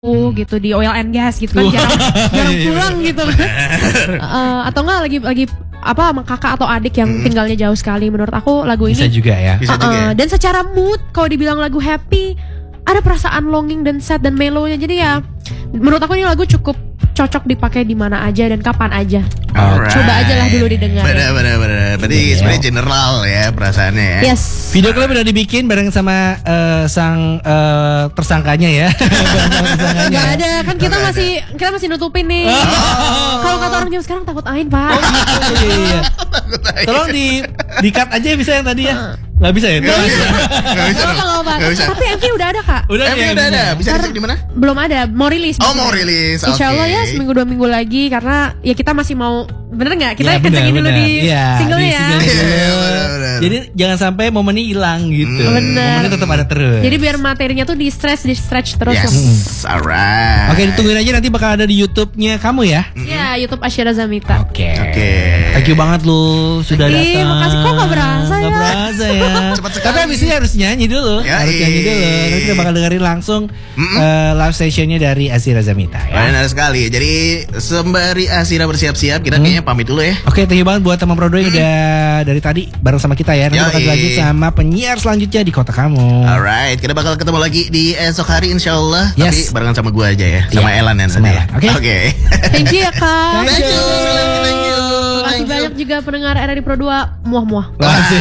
gitu di oil and gas gitu kan, jarang pulang gitu. Atau enggak lagi apa sama kakak atau adik yang tinggalnya jauh sekali. Menurut aku lagu ini bisa juga ya. Dan secara mood kalau dibilang lagu happy, ada perasaan longing dan sad dan mellow-nya. Jadi ya menurut aku ini lagu cukup cocok dipakai di mana aja dan kapan aja. Coba aja lah dulu didengar. Bener. Berarti sebenarnya general ya perasaannya ya. Yes. Video klip udah dibikin bareng sama sang tersangkanya ya. Gak ada kan, kita masih nutupin nih. Kalau kata orang zaman sekarang takut ain, Pak. Iya. Tolong di cut aja bisa yang tadi ya. Nggak bisa ya? Nggak bisa. Tapi MV udah ada, Kak. MV udah ada. Bisa dicek di mana? Belum ada, mau rilis. Mau rilis. Insya Allah ya seminggu 2 minggu lagi, karena ya kita masih mau, bener nggak? Kita kencengin dulu di singlenya ya. Jadi jangan sampai momennya hilang gitu. Bener. Momennya tetap ada terus. Jadi biar materinya tuh di stretch terus. Yes, alright. Oke, ditungguin aja nanti bakal ada di YouTube-nya kamu ya. Iya, YouTube Asyira Zamita. Oke. Thank you banget lu sudah datang. Makasih, kok gak berasa ya? Gak berasa ya. Cepat sekali. Tapi abis ini harus nyanyi dulu. Nanti kita bakal dengerin langsung live sessionnya dari Asyira Zamita ya. Benar sekali. Jadi sembari Asyira bersiap-siap, kita kayaknya pamit dulu ya. Oke, thank you banget buat teman Prodo yang udah dari tadi bareng sama kita ya. Nanti bakal lanjut sama penyiar selanjutnya di kota kamu. Alright, kita bakal ketemu lagi di esok hari insyaallah. Yes. Tapi barengan sama gua aja ya, sama Elan ya nanti. Oke. Thank you ya, Kak. Thank you. Makasih banyak juga pendengar RRI Pro 2. Muah-muah.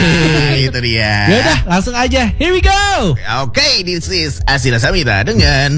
Itu dia. Yaudah, langsung aja. Here we go. Oke, this is Asyira Zamita dengan